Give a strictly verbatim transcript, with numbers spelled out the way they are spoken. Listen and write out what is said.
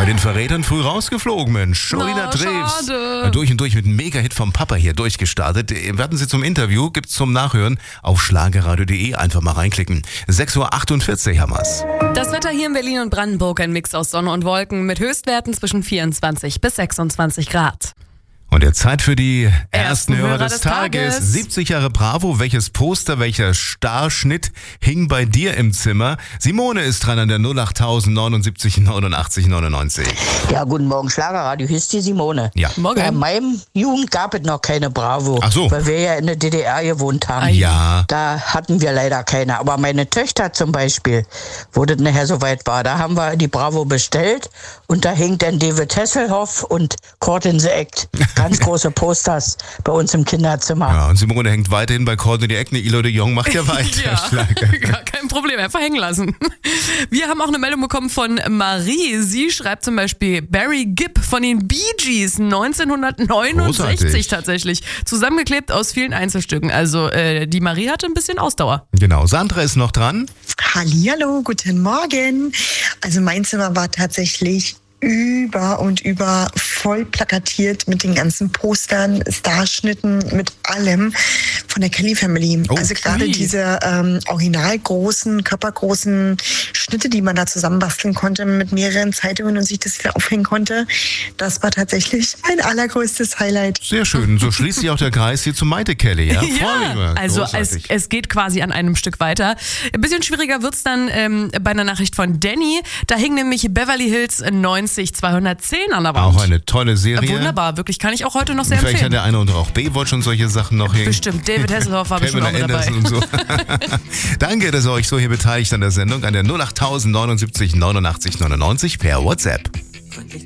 Bei den Verrätern früh rausgeflogen, Mensch. Sholina Oh, Drews. schade. Durch und durch mit einem Mega-Hit vom Papa hier durchgestartet. Werden Sie zum Interview, gibt's zum Nachhören auf schlagerradio punkt de. Einfach mal reinklicken. sechs Uhr achtundvierzig haben wir's. Das Wetter hier in Berlin und Brandenburg, ein Mix aus Sonne und Wolken mit Höchstwerten zwischen vierundzwanzig bis sechsundzwanzig Grad. Und jetzt Zeit für die ersten, Ersten Hörer, Hörer des, des Tages. Tages. siebzig Jahre Bravo. Welches Poster, welcher Starschnitt hing bei dir im Zimmer? Simone ist dran an der null acht neunundsiebzig neunundachtzig neunundneunzig. Ja, guten Morgen, Schlagerradio. Hier ist die Simone. Ja. Morgen. Ja, in meinem Jugend gab es noch keine Bravo, Ach so. weil wir ja in der D D R gewohnt haben. Ja. Da hatten wir leider keine. Aber meine Töchter zum Beispiel, wo das nachher soweit war, da haben wir die Bravo bestellt und da hing dann David Hasselhoff und Caught in the Act. Ganz große Posters bei uns im Kinderzimmer. Ja, und Simone hängt weiterhin bei Cordon die Eckne. Ilo de Jong macht ja weiter. Ja, Schlager. ja, kein Problem, einfach hängen lassen. Wir haben auch eine Meldung bekommen von Marie. Sie schreibt zum Beispiel Barry Gibb von den Bee Gees neunzehnhundertneunundsechzig Großartig. tatsächlich. Zusammengeklebt aus vielen Einzelstücken. Also äh, die Marie hatte ein bisschen Ausdauer. Genau, Sandra ist noch dran. Hallihallo, guten Morgen. Also mein Zimmer war tatsächlich über und über voll plakatiert mit den ganzen Postern, Starschnitten, mit allem von der Kelly Family. Oh, also gerade ui. diese ähm, original großen, körpergroßen Schnitte, die man da zusammenbasteln konnte mit mehreren Zeitungen und sich das wieder aufhängen konnte, das war tatsächlich mein allergrößtes Highlight. Sehr schön. So schließt sich auch der Kreis hier zu Maite Kelly. Ja, Freu mich mal. also es, Großartig. es geht quasi an einem Stück weiter. Ein bisschen schwieriger wird's dann ähm, bei einer Nachricht von Danny. Da hing nämlich Beverly Hills neunzig zweihundertzehn an der Wand. Auch eine tolle Serie. Wunderbar, wirklich, kann ich auch heute noch sehr Vielleicht hat empfehlen. der eine oder auch Baywatch und solche Sachen noch hängen. Bestimmt, David Hasselhoff war bestimmt Pamela auch mit dabei. Anderson und so. Danke, dass ihr euch so hier beteiligt an der Sendung. An der null acht neunundsiebzig neunundachtzig neunundachtzig neunundneunzig per WhatsApp.